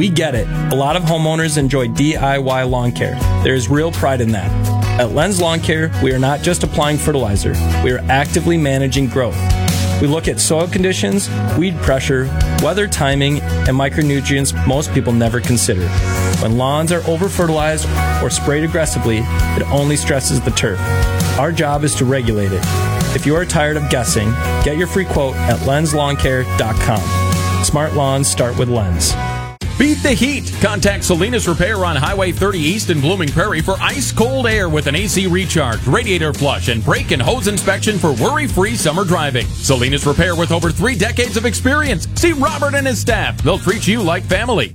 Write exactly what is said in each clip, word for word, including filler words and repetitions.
We get it. A lot of homeowners enjoy D I Y lawn care. There is real pride in that. At Lens Lawn Care, we are not just applying fertilizer. We are actively managing growth. We look at soil conditions, weed pressure, weather timing, and micronutrients most people never consider. When lawns are over-fertilized or sprayed aggressively, it only stresses the turf. Our job is to regulate it. If you are tired of guessing, get your free quote at lens lawn care dot com. Smart lawns start with Lens. Beat the heat. Contact Salinas Repair on Highway thirty East in Blooming Prairie for ice cold air with an A C recharge, radiator flush, and brake and hose inspection for worry-free summer driving. Salinas Repair with over three decades of experience. See Robert and his staff. They'll treat you like family.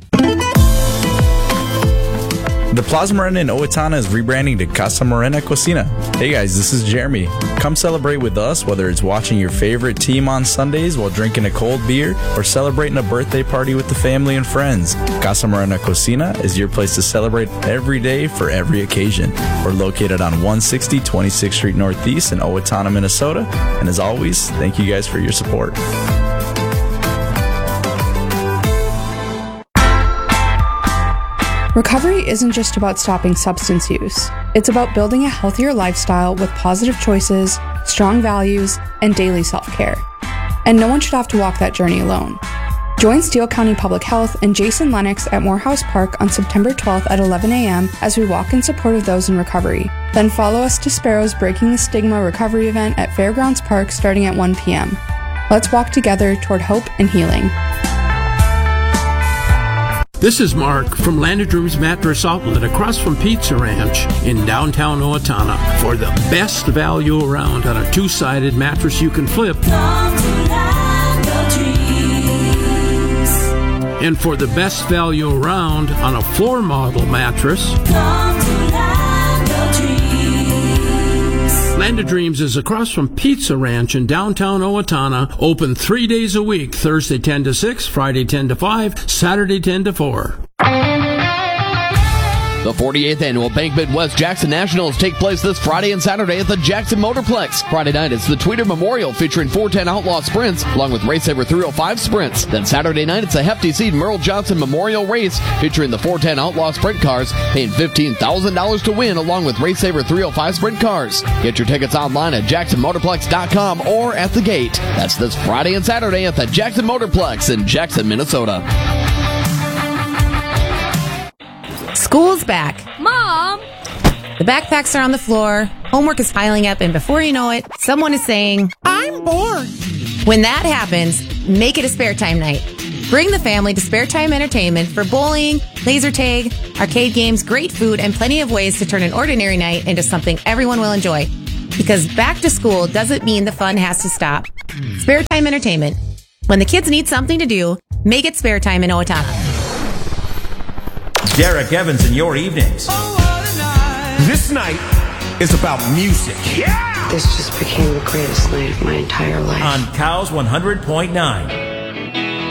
The Plaza Morena in Owatonna is rebranding to Casa Morena Cocina. Hey guys, this is Jeremy. Come celebrate with us, whether it's watching your favorite team on Sundays while drinking a cold beer or celebrating a birthday party with the family and friends. Casa Morena Cocina is your place to celebrate every day for every occasion. We're located on one sixty twenty-sixth Street Northeast in Owatonna, Minnesota. And as always, thank you guys for your support. Recovery isn't just about stopping substance use. It's about building a healthier lifestyle with positive choices, strong values, and daily self-care. And no one should have to walk that journey alone. Join Steele County Public Health and Jason Lennox at Morehouse Park on September twelfth at eleven a.m. as we walk in support of those in recovery. Then follow us to Sparrow's Breaking the Stigma recovery event at Fairgrounds Park starting at one p.m. Let's walk together toward hope and healing. This is Mark from Land of Dreams Mattress Outlet across from Pizza Ranch in downtown Owatonna for the best value around on a two-sided mattress you can flip. And for the best value around on a floor model mattress. Land of Dreams is across from Pizza Ranch in downtown Owatonna, open three days a week, Thursday ten to six, Friday ten to five, Saturday ten to four. The forty-eighth Annual Bank Midwest Jackson Nationals take place this Friday and Saturday at the Jackson Motorplex. Friday night, it's the Tweeter Memorial featuring four ten Outlaw Sprints, along with Race Saver three oh five Sprints. Then Saturday night, it's a Hefty Seed Merle Johnson Memorial Race featuring the four ten Outlaw Sprint cars, paying fifteen thousand dollars to win, along with Race Saver three oh five Sprint cars. Get your tickets online at jackson motorplex dot com or at the gate. That's this Friday and Saturday at the Jackson Motorplex in Jackson, Minnesota. School's back. Mom! The backpacks are on the floor, homework is piling up, and before you know it, someone is saying, I'm bored. When that happens, make it a spare time night. Bring the family to Spare Time Entertainment for bowling, laser tag, arcade games, great food, and plenty of ways to turn an ordinary night into something everyone will enjoy. Because back to school doesn't mean the fun has to stop. Spare Time Entertainment. When the kids need something to do, make it Spare Time in Owatonna. Derek Evans in your evenings. Oh, this night is about music. Yeah! This just became the greatest night of my entire life. On Cows one hundred point nine.